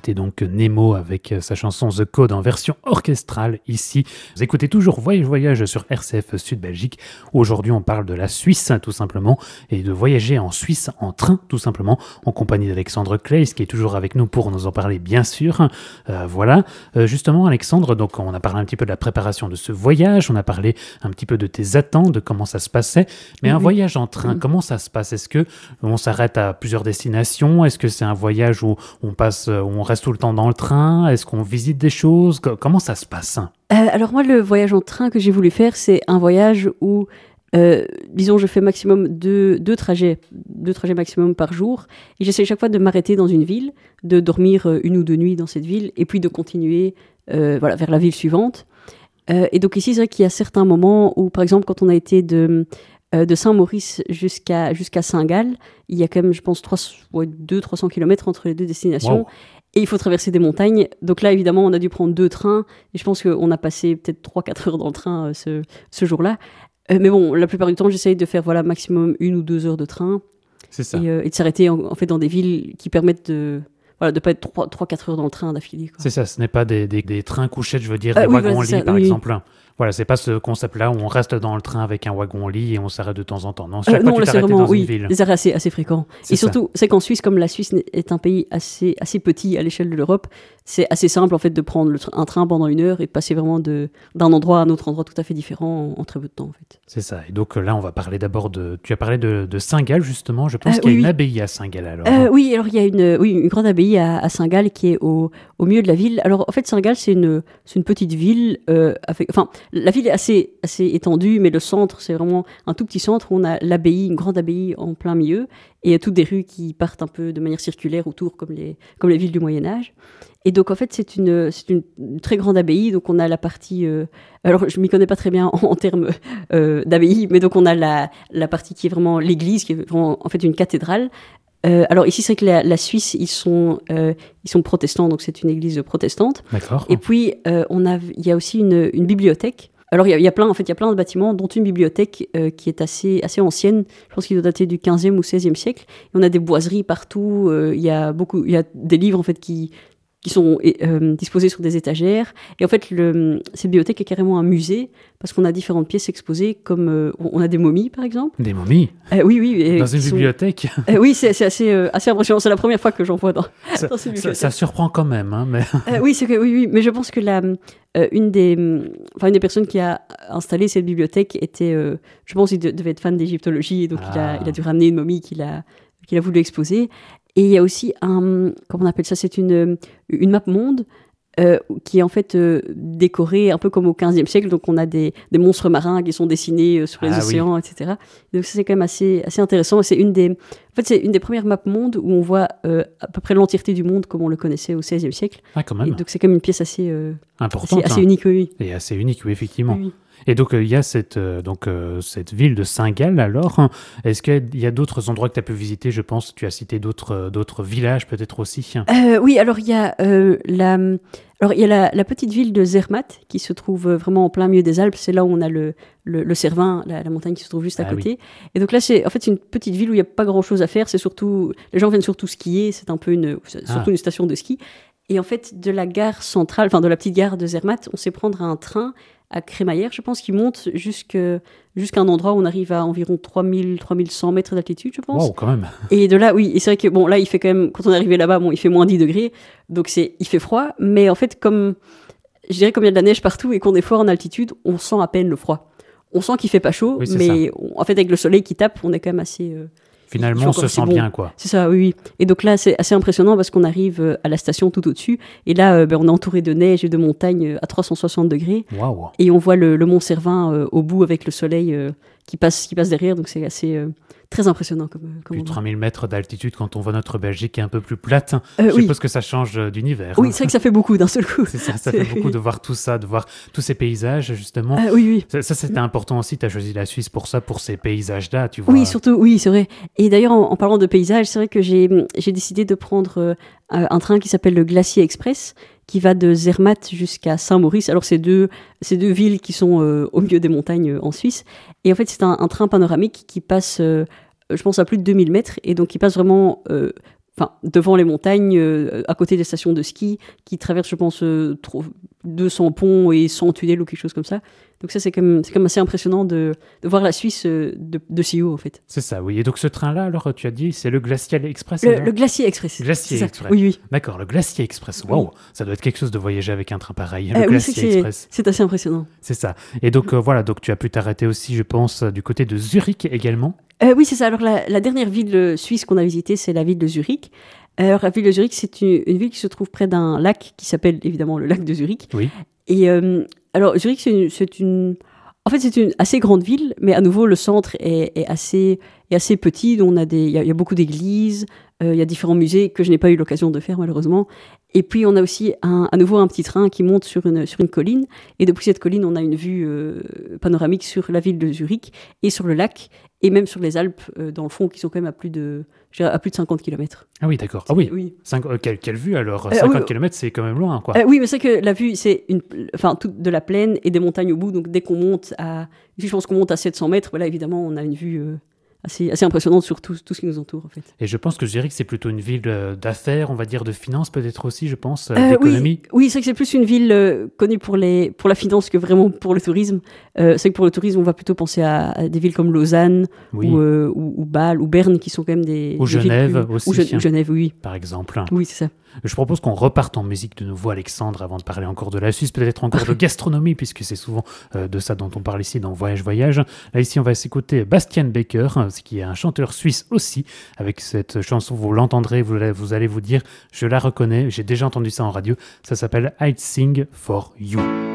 C'était donc Nemo avec sa chanson The Code en version orchestrale ici. Vous écoutez toujours Voyage Voyage sur RCF Sud Belgique. Aujourd'hui, on parle de la Suisse tout simplement et de voyager en Suisse en train tout simplement en compagnie d'Alexandre Claes qui est toujours avec nous pour nous en parler bien sûr. Voilà. Justement Alexandre, donc on a parlé un petit peu de la préparation de ce voyage, on a parlé un petit peu de tes attentes, de comment ça se passait. Mais un voyage en train, comment ça se passe? Est-ce que on s'arrête à plusieurs destinations? Est-ce que c'est un voyage où on reste tout le temps dans le train? Est-ce qu'on visite des choses? Comment ça se passe? Alors moi, le voyage en train que j'ai voulu faire, c'est un voyage où, disons, je fais maximum deux trajets maximum par jour. Et j'essaie chaque fois de m'arrêter dans une ville, de dormir 1 ou 2 nuits dans cette ville, et puis de continuer vers la ville suivante. Et donc ici, c'est vrai qu'il y a certains moments où, par exemple, quand on a été de Saint-Maurice jusqu'à Saint-Gall, il y a quand même, je pense, 200-300 km entre les deux destinations. Wow. Et il faut traverser des montagnes. Donc là, évidemment, on a dû prendre 2 trains. Et je pense qu'on a passé peut-être 3-4 heures dans le train ce jour-là. Mais bon, la plupart du temps, j'essaye de faire maximum 1 ou 2 heures de train. C'est ça. Et de s'arrêter en fait dans des villes qui permettent de ne pas être 3-4 heures dans le train d'affilée, quoi. C'est ça, ce n'est pas des trains couchettes, je veux dire, des wagons-lits par exemple. Voilà, c'est pas ce concept-là où on reste dans le train avec un wagon-lit et on s'arrête de temps en temps. Non, chaque fois tu t'arrêtes dans une ville. Des arrêts assez fréquents. Et surtout, c'est qu'en Suisse, comme la Suisse est un pays assez petit à l'échelle de l'Europe, c'est assez simple en fait de prendre un train pendant 1 heure et de passer vraiment d'un endroit à un autre endroit tout à fait différent en très peu de temps en fait. C'est ça. Et donc là, on va parler d'abord tu as parlé de Saint-Gall justement. Je pense qu'il y a une abbaye à Saint-Gall alors. Oui, alors il y a une grande abbaye à Saint-Gall qui est au milieu de la ville. Alors en fait, Saint-Gall c'est une petite ville. La ville est assez étendue, mais le centre c'est vraiment un tout petit centre où on a l'abbaye, une grande abbaye en plein milieu, et toutes des rues qui partent un peu de manière circulaire autour comme les villes du Moyen Âge. Et donc, en fait, c'est une très grande abbaye. Donc, on a la partie... alors, je ne m'y connais pas très bien en termes d'abbaye, mais donc, on a la partie qui est vraiment l'église, qui est vraiment, en fait, une cathédrale. Alors, ici, c'est que la Suisse, ils sont protestants, donc c'est une église protestante. D'accord. Et puis, il y a aussi une bibliothèque. Alors, il y a plein de bâtiments, dont une bibliothèque qui est assez ancienne. Je pense qu'il doit dater du 15e ou 16e siècle. Et on a des boiseries partout. Il y a des livres, en fait, qui sont disposés sur des étagères. Et en fait, cette bibliothèque est carrément un musée, parce qu'on a différentes pièces exposées, comme on a des momies, par exemple. Des momies? Oui. Dans une bibliothèque? Oui, c'est assez impressionnant. C'est la première fois que j'en vois dans cette bibliothèque. Ça surprend quand même. Hein, mais... oui, mais je pense que une des personnes qui a installé cette bibliothèque était, je pense qu'il devait être fan d'égyptologie, et donc il a dû ramener une momie qu'il a voulu exposer. Et il y a aussi comment on appelle ça, c'est une map monde qui est en fait décorée un peu comme au XVe siècle. Donc on a des monstres marins qui sont dessinés sur les océans, etc. Donc ça, c'est quand même assez intéressant. C'est une des premières maps monde où on voit à peu près l'entièreté du monde comme on le connaissait au XVIe siècle. Ah, quand même. Et donc c'est quand même une pièce assez importante, assez unique, oui. Et assez unique, oui, effectivement. Oui. Et donc, il y a cette ville de Saint-Gall, alors. Est-ce qu'il y a d'autres endroits que tu as pu visiter? Je pense tu as cité d'autres villages, peut-être aussi. Oui, alors il y a la petite ville de Zermatt, qui se trouve vraiment en plein milieu des Alpes. C'est là où on a le Cervin, la montagne qui se trouve juste à côté. Oui. Et donc là, c'est une petite ville où il n'y a pas grand-chose à faire. Les gens viennent surtout skier. C'est un peu une station de ski. Et en fait, de la gare centrale, de la petite gare de Zermatt, on sait prendre un train à Crémaillère, je pense, qui monte jusqu'à un endroit où on arrive à environ 3100 mètres d'altitude, je pense. Wow, quand même. Et de là, oui, et c'est vrai que, bon, là, il fait quand même, quand on est arrivé là-bas, il fait moins 10 degrés, donc il fait froid, mais en fait, comme il y a de la neige partout et qu'on est fort en altitude, on sent à peine le froid. On sent qu'il fait pas chaud, mais en fait, avec le soleil qui tape, on est quand même assez... Finalement, on se sent bien, quoi. C'est ça, oui. Et donc là, c'est assez impressionnant parce qu'on arrive à la station tout au-dessus. Et là, on est entouré de neige et de montagnes à 360 degrés. Wow. Et on voit le mont Cervin au bout avec le soleil qui passe derrière. Donc c'est assez très impressionnant. Plus de 3000 mètres d'altitude quand on voit notre Belgique qui est un peu plus plate. Je suppose que ça change d'univers. Oui, c'est vrai que ça fait beaucoup d'un seul coup. C'est ça, ça fait beaucoup de voir tout ça, de voir tous ces paysages, justement. Oui. Ça, c'était important aussi. Tu as choisi la Suisse pour ça, pour ces paysages-là, tu vois. Oui, surtout, oui, c'est vrai. Et d'ailleurs, en parlant de paysages, c'est vrai que j'ai décidé de prendre un train qui s'appelle le Glacier Express, qui va de Zermatt jusqu'à Saint-Maurice. Alors, c'est deux villes qui sont au milieu des montagnes en Suisse. Et en fait, c'est un train panoramique qui passe, je pense, à plus de 2000 mètres. Et donc, qui passe vraiment devant les montagnes, à côté des stations de ski, qui traversent, je pense, 200 ponts et 100 tunnels ou quelque chose comme ça. Donc ça, c'est quand même assez impressionnant de voir la Suisse de si haut, en fait. C'est ça, oui. Et donc ce train-là, alors tu as dit, c'est le Glacial Express? Le Glacier Express. Glacier Express. Oui, oui. D'accord, le Glacier Express. Waouh, ça doit être quelque chose de voyager avec un train pareil. Le Oui, Glacier Express. c'est assez impressionnant. C'est ça. Et donc voilà, donc tu as pu t'arrêter aussi, je pense, du côté de Zurich également. Oui, c'est ça. Alors la dernière ville suisse qu'on a visitée, c'est la ville de Zurich. Alors la ville de Zurich, c'est une ville qui se trouve près d'un lac qui s'appelle évidemment le lac de Zurich. Oui. Et alors Zurich, c'est une assez grande ville, mais à nouveau le centre est assez petit. Il y a beaucoup d'églises, il y a différents musées que je n'ai pas eu l'occasion de faire malheureusement. Et puis on a aussi à nouveau un petit train qui monte sur une colline. Et depuis cette colline, on a une vue panoramique sur la ville de Zurich et sur le lac et même sur les Alpes dans le fond, qui sont quand même à plus de 50 km. Ah oui, d'accord. Ah oui. Oui. Quelle vue alors? 50 oui. km, c'est quand même loin, quoi. Oui, mais c'est que la vue, c'est toute de la plaine et des montagnes au bout. Donc dès qu'on monte je pense qu'on monte à 700 mètres, là évidemment, on a une vue assez impressionnante sur tout ce qui nous entoure, en fait. Et je pense que je dirais que c'est plutôt une ville d'affaires, on va dire, de finances peut-être aussi, je pense, d'économie. Oui, c'est que c'est plus une ville connue pour la finance que vraiment pour le tourisme. C'est que pour le tourisme, on va plutôt penser à des villes comme Lausanne ou Bâle ou Berne, qui sont quand même des ou Genève villes aussi. Ou Genève, oui. Par exemple. Oui, c'est ça. Je propose qu'on reparte en musique de nouveau, Alexandre, avant de parler encore de la Suisse, peut-être encore de gastronomie, puisque c'est souvent de ça dont on parle ici dans Voyage Voyage. Là, ici, on va s'écouter Bastian Baker, qui est un chanteur suisse aussi. Avec cette chanson, vous l'entendrez, vous allez vous dire, je la reconnais, j'ai déjà entendu ça en radio. Ça s'appelle I'd Sing For You.